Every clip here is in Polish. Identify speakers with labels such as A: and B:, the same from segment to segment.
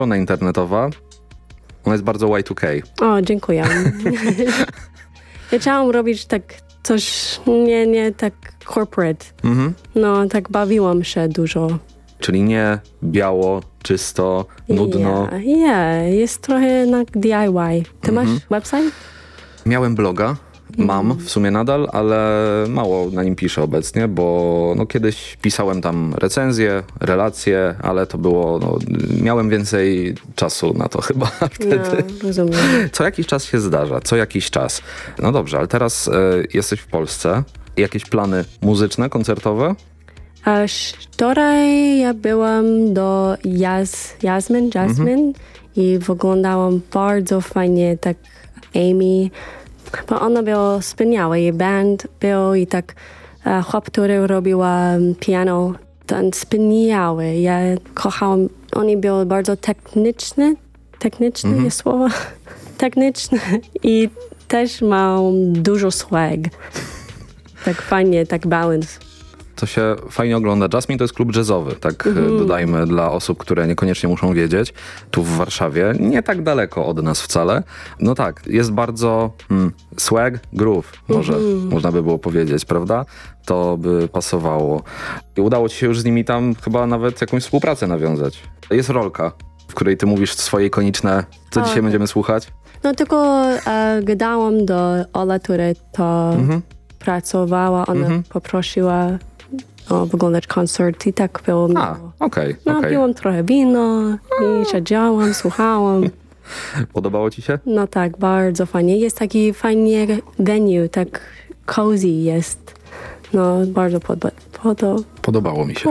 A: Strona internetowa, ona jest bardzo Y2K.
B: O, dziękuję. Ja chciałam robić tak coś, nie tak corporate. No, tak bawiłam się dużo.
A: Czyli nie biało, czysto, nudno.
B: Jest trochę na DIY. Ty masz website?
A: Miałem bloga, mam w sumie nadal, ale mało na nim piszę obecnie, bo kiedyś pisałem tam recenzje, relacje, ale to było, miałem więcej czasu na to chyba wtedy.
B: No, rozumiem.
A: Co jakiś czas się zdarza, co jakiś czas. No dobrze, ale teraz jesteś w Polsce. Jakieś plany muzyczne, koncertowe?
B: Wczoraj ja byłam do Jasmine i wyglądałam bardzo fajnie, tak Amy, bo ona była wspaniała i band był i tak chłop, który robiła piano, ten wspaniały. Ja kochałam, oni byli bardzo techniczny jest słowo? Techniczny i też mam dużo swag. Tak fajnie, tak balance.
A: To się fajnie ogląda. Jasmine to jest klub jazzowy, tak dodajmy dla osób, które niekoniecznie muszą wiedzieć. Tu w Warszawie, nie tak daleko od nas wcale. No tak, jest bardzo swag, groove, można by było powiedzieć, prawda? To by pasowało. I udało ci się już z nimi tam chyba nawet jakąś współpracę nawiązać. Jest rolka, w której ty mówisz swoje ikoniczne, co dzisiaj będziemy słuchać?
B: No tylko gadałam do Ola, która to pracowała, ona poprosiła wyglądać koncert i tak było miło.
A: Okej.
B: Piłam trochę wino i siedziałam, słuchałam.
A: Podobało ci się?
B: No tak, bardzo fajnie. Jest taki fajnie venue, tak cozy jest. No, bardzo
A: Podobało mi się.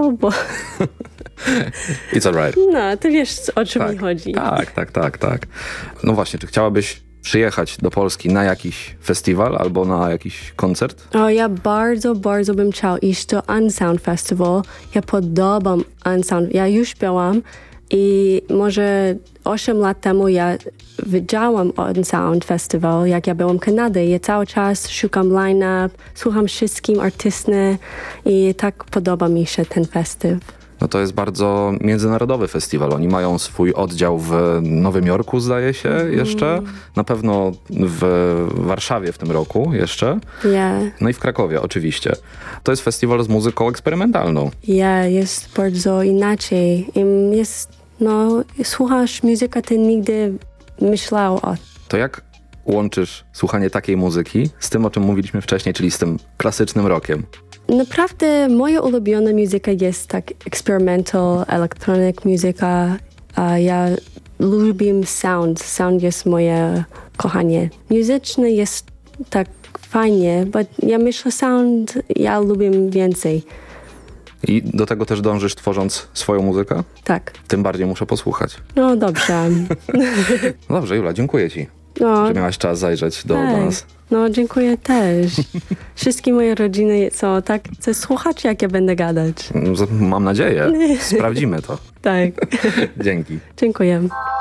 A: It's alright.
B: No, ty wiesz, o czym mi chodzi.
A: Tak. No właśnie, czy chciałabyś przyjechać do Polski na jakiś festiwal albo na jakiś koncert?
B: Ja bardzo bym chciał iść do Unsound Festival. Ja podobam Unsound. Ja już byłam i może 8 lat temu ja widziałam Unsound Festival, jak ja byłam w Kanadzie. Ja cały czas szukam line-up, słucham wszystkim artystów i tak podoba mi się ten festiwal.
A: No to jest bardzo międzynarodowy festiwal. Oni mają swój oddział w Nowym Jorku, zdaje się, jeszcze. Na pewno w Warszawie w tym roku jeszcze. No i w Krakowie, oczywiście. To jest festiwal z muzyką eksperymentalną.
B: Jest bardzo inaczej. Słuchasz muzykę, ty nigdy myślał o...
A: To jak łączysz słuchanie takiej muzyki z tym, o czym mówiliśmy wcześniej, czyli z tym klasycznym rockiem?
B: Naprawdę moja ulubiona muzyka jest tak experimental, electronic muzyka. Ja lubię sound. Sound jest moje kochanie. Muzyczny jest tak fajnie, bo ja myślę sound, ja lubię więcej.
A: I do tego też dążysz, tworząc swoją muzykę?
B: Tak.
A: Tym bardziej muszę posłuchać.
B: No dobrze.
A: No dobrze, Jula, dziękuję ci, że miałaś czas zajrzeć do nas.
B: No, dziękuję też. Wszystkie moje rodziny są tak, chcę słuchać, jak ja będę gadać.
A: Mam nadzieję. Sprawdzimy to.
B: Tak.
A: Dzięki.
B: Dziękuję.